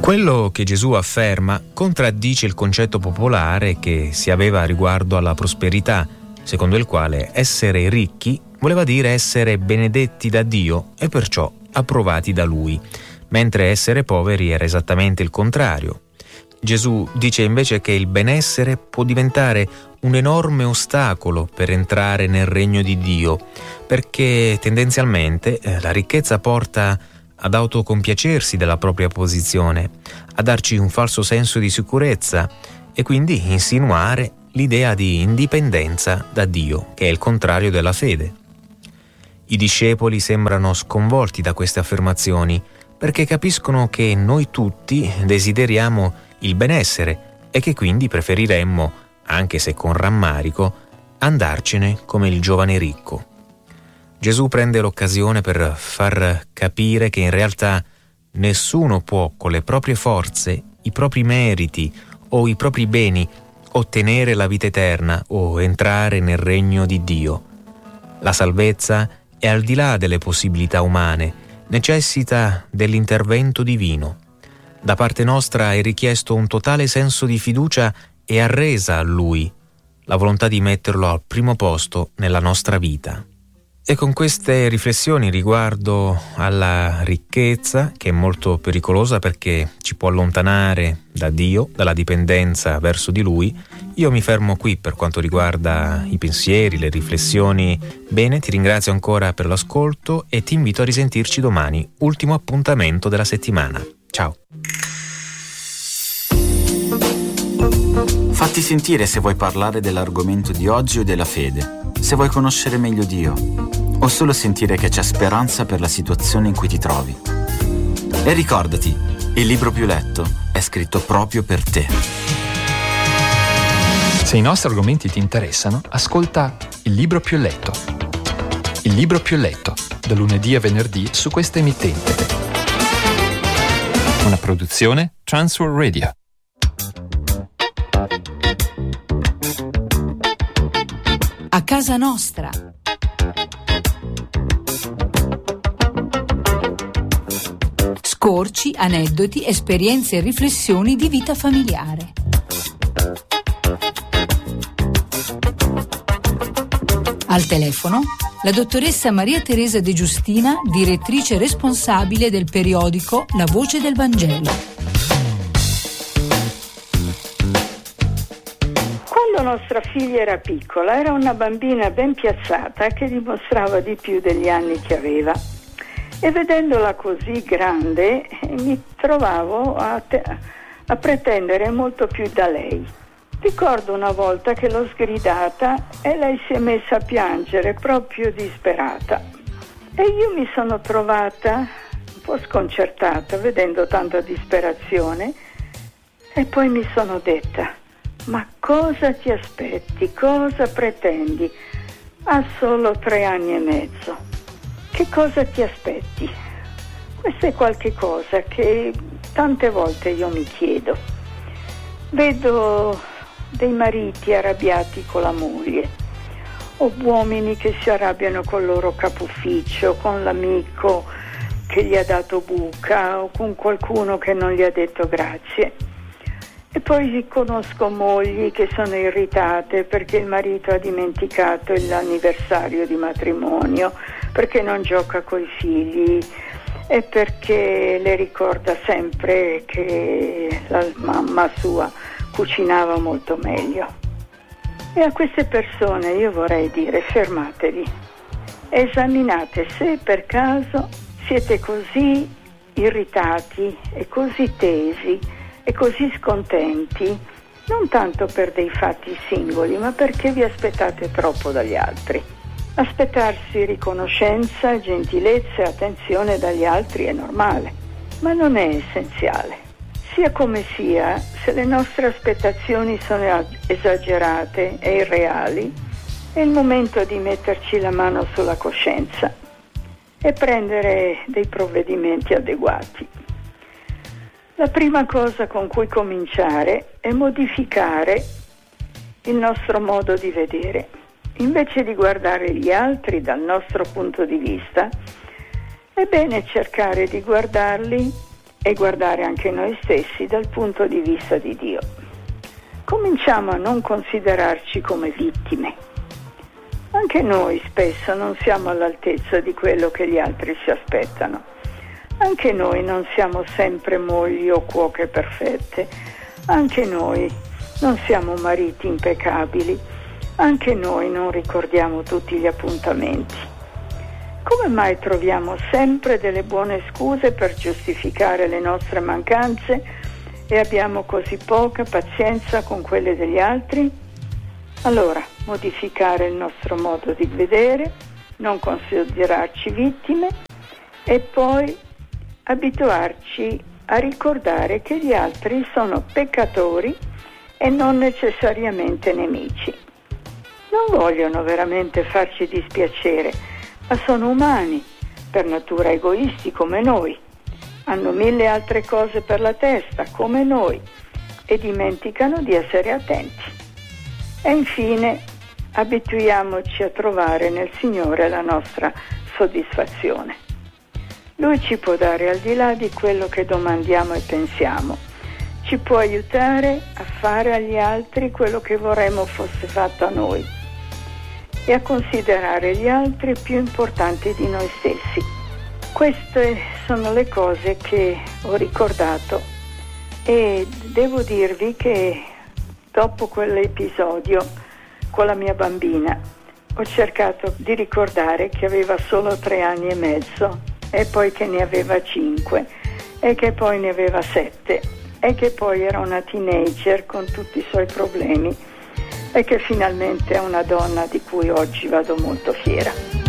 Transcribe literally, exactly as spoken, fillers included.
Quello che Gesù afferma contraddice il concetto popolare che si aveva riguardo alla prosperità, secondo il quale essere ricchi voleva dire essere benedetti da Dio e perciò approvati da Lui, mentre essere poveri era esattamente il contrario. Gesù dice invece che il benessere può diventare un enorme ostacolo per entrare nel regno di Dio, perché tendenzialmente eh, la ricchezza porta ad autocompiacersi della propria posizione, a darci un falso senso di sicurezza e quindi insinuare l'idea di indipendenza da Dio, che è il contrario della fede. I discepoli sembrano sconvolti da queste affermazioni perché capiscono che noi tutti desideriamo il benessere e che quindi preferiremmo, anche se con rammarico, andarcene come il giovane ricco. Gesù prende l'occasione per far capire che in realtà nessuno può con le proprie forze, i propri meriti o i propri beni ottenere la vita eterna o entrare nel regno di Dio. La salvezza è al di là delle possibilità umane, necessita dell'intervento divino. Da parte nostra è richiesto un totale senso di fiducia e arresa a Lui, la volontà di metterlo al primo posto nella nostra vita. E con queste riflessioni riguardo alla ricchezza, che è molto pericolosa perché ci può allontanare da Dio, dalla dipendenza verso di Lui, io mi fermo qui per quanto riguarda i pensieri, le riflessioni. Bene, ti ringrazio ancora per l'ascolto e ti invito a risentirci domani, ultimo appuntamento della settimana. Ciao! Fatti sentire se vuoi parlare dell'argomento di oggi o della fede, se vuoi conoscere meglio Dio, o solo sentire che c'è speranza per la situazione in cui ti trovi. E ricordati, il libro più letto è scritto proprio per te. Se i nostri argomenti ti interessano, ascolta Il libro più letto. Il libro più letto, da lunedì a venerdì su questa emittente. Una produzione Transworld Radio. A casa nostra. Scorci, aneddoti, esperienze e riflessioni di vita familiare. Al telefono la dottoressa Maria Teresa De Giustina, direttrice responsabile del periodico La Voce del Vangelo. Quando nostra figlia era piccola, era una bambina ben piazzata che dimostrava di più degli anni che aveva. E vedendola così grande mi trovavo a, te- a pretendere molto più da lei. Ricordo una volta che l'ho sgridata e lei si è messa a piangere proprio disperata. E io mi sono trovata un po' sconcertata vedendo tanta disperazione e poi mi sono detta: ma cosa ti aspetti? Cosa pretendi? Ha solo tre anni e mezzo. Che cosa ti aspetti? Questa è qualche cosa che tante volte io mi chiedo. Vedo dei mariti arrabbiati con la moglie, o uomini che si arrabbiano col loro capo ufficio, con l'amico che gli ha dato buca o con qualcuno che non gli ha detto grazie. E poi conosco mogli che sono irritate perché il marito ha dimenticato l'anniversario di matrimonio, perché non gioca coi figli e perché le ricorda sempre che la mamma sua cucinava molto meglio. E a queste persone io vorrei dire: fermatevi, esaminate se per caso siete così irritati e così tesi e così scontenti, non tanto per dei fatti singoli, ma perché vi aspettate troppo dagli altri. Aspettarsi riconoscenza, gentilezza e attenzione dagli altri è normale, ma non è essenziale. Sia come sia, se le nostre aspettazioni sono esagerate e irreali, è il momento di metterci la mano sulla coscienza e prendere dei provvedimenti adeguati. La prima cosa con cui cominciare è modificare il nostro modo di vedere. Invece di guardare gli altri dal nostro punto di vista, è bene cercare di guardarli e guardare anche noi stessi dal punto di vista di Dio. Cominciamo a non considerarci come vittime. Anche noi spesso non siamo all'altezza di quello che gli altri si aspettano. Anche noi non siamo sempre mogli o cuoche perfette. Anche noi non siamo mariti impeccabili. Anche noi non ricordiamo tutti gli appuntamenti. Come mai troviamo sempre delle buone scuse per giustificare le nostre mancanze e abbiamo così poca pazienza con quelle degli altri? Allora, modificare il nostro modo di vedere, non considerarci vittime e poi abituarci a ricordare che gli altri sono peccatori e non necessariamente nemici. Non vogliono veramente farci dispiacere, ma sono umani, per natura egoisti come noi. Hanno mille altre cose per la testa, come noi, e dimenticano di essere attenti. E infine, abituiamoci a trovare nel Signore la nostra soddisfazione. Lui ci può dare al di là di quello che domandiamo e pensiamo. Ci può aiutare a fare agli altri quello che vorremmo fosse fatto a noi e a considerare gli altri più importanti di noi stessi. Queste sono le cose che ho ricordato e devo dirvi che dopo quell'episodio con la mia bambina ho cercato di ricordare che aveva solo tre anni e mezzo e poi che ne aveva cinque e che poi ne aveva sette e che poi era una teenager con tutti i suoi problemi e che finalmente è una donna di cui oggi vado molto fiera.